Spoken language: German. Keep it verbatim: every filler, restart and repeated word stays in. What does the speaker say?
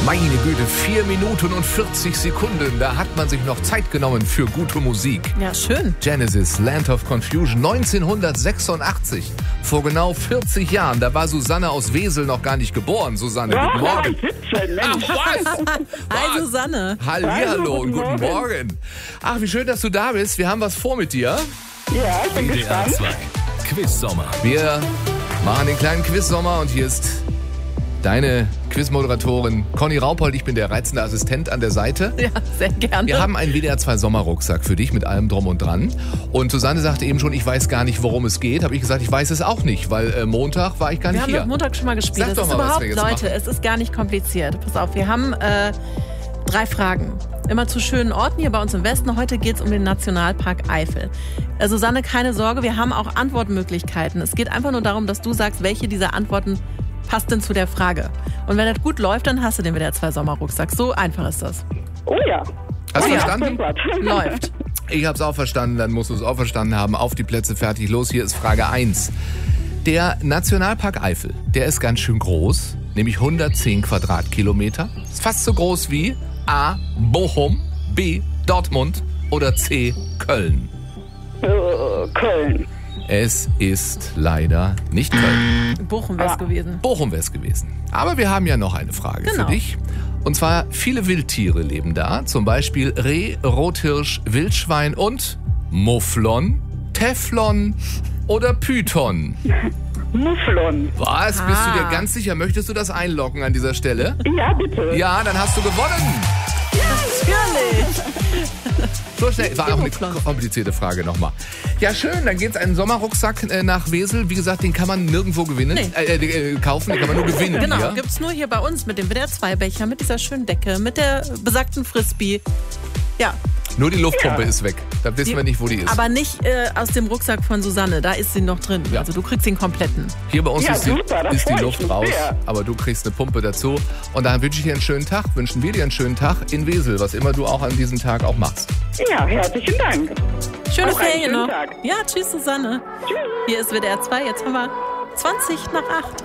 Meine Güte, vier Minuten und vierzig Sekunden. Da hat man sich noch Zeit genommen für gute Musik. Ja, schön. Genesis, Land of Confusion, neunzehnhundertsechsundachtzig. Vor genau vierzig Jahren. Da war Susanne aus Wesel noch gar nicht geboren. Susanne, Ja, guten Morgen. siebzehn, Mensch. Hi, Susanne. Hallihallo und Guten guten Morgen. Ach, wie schön, dass du da bist. Wir haben was vor mit dir. Ja, ich bin W D R gespannt. zwei Quiz-Sommer. Wir machen den kleinen Quiz-Sommer und hier ist deine Quizmoderatorin Conny Raupold. Ich bin der reizende Assistent an der Seite. Ja, sehr gerne. Wir haben einen W D R zwei Sommerrucksack für dich mit allem drum und dran. Und Susanne sagte eben schon, ich weiß gar nicht, worum es geht. Habe ich gesagt, ich weiß es auch nicht, weil äh, Montag war ich gar wir nicht haben hier. doch Montag schon mal gespielt. Sag Es doch ist mal, was überhaupt, wir jetzt Leute, machen. es ist gar nicht kompliziert. Pass auf, wir haben äh, drei Fragen. Immer zu schönen Orten hier bei uns im Westen. Heute geht es um den Nationalpark Eifel. Äh, Susanne, keine Sorge, wir haben auch Antwortmöglichkeiten. Es geht einfach nur darum, dass du sagst, welche dieser Antworten passt denn zu der Frage. Und wenn das gut läuft, dann hast du den W D R zwei Sommerrucksack. So einfach ist das. Oh ja. Hast du oh ja, verstanden? super. Läuft. Ich habe es auch verstanden, dann musst du es auch verstanden haben. Auf die Plätze, fertig, los. Hier ist Frage eins. Der Nationalpark Eifel, der ist ganz schön groß, nämlich hundertzehn Quadratkilometer. Ist fast so groß wie A. Bochum, B. Dortmund oder C. Köln. Äh, Köln. Es ist leider nicht Köln. Bochum wäre es gewesen. Bochum wäre es gewesen. Aber wir haben ja noch eine Frage Genau. für dich. Und zwar, viele Wildtiere leben da. Zum Beispiel Reh, Rothirsch, Wildschwein und Mufflon, Teflon oder Python. Mufflon. Was? Bist du Ah. dir ganz sicher? Möchtest du das einloggen an dieser Stelle? Ja, bitte. Ja, dann hast du gewonnen. Natürlich. So schnell. War auch eine Mufflon. komplizierte Frage nochmal. Ja, schön. Dann geht's einen Sommerrucksack äh, nach Wesel. Wie gesagt, den kann man nirgendwo gewinnen. Nee. Äh, äh, kaufen, den kann man nur gewinnen. Genau, hier. gibt's nur hier bei uns mit dem W D R zwei Becher, mit dieser schönen Decke, mit der besagten Frisbee. Ja, Nur die Luftpumpe Ja. ist weg. Da wissen Die- wir nicht, wo die ist. aber nicht äh, aus dem Rucksack von Susanne, da ist sie noch drin. Ja. Also du kriegst den kompletten. Hier bei uns Ja, ist, die, super, da ist die freu ich Luft mich raus, sehr. aber du kriegst eine Pumpe dazu. Und dann wünsche ich dir einen schönen Tag, wünschen wir dir einen schönen Tag in Wesel, was immer du auch an diesem Tag auch machst. Ja, herzlichen Dank. Schöne Auch einen Ferien schönen noch. Tag. Ja, tschüss Susanne. Tschüss. Hier ist W D R zwei, jetzt haben wir zwanzig nach acht.